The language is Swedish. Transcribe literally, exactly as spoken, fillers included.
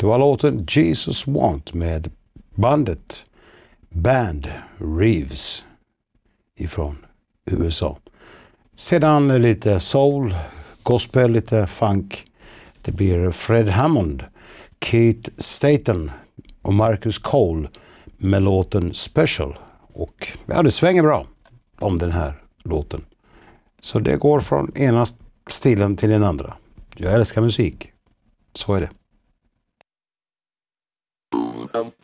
Det var låten Jesus Want med bandet Band Reeves ifrån U S A. Sedan lite soul, gospel, lite funk. Det blir Fred Hammond, Keith Staten och Marcus Cole med låten Special. Och ja, det svänger bra om den här låten. Så det går från ena stilen till den andra. Jag älskar musik. Så är det.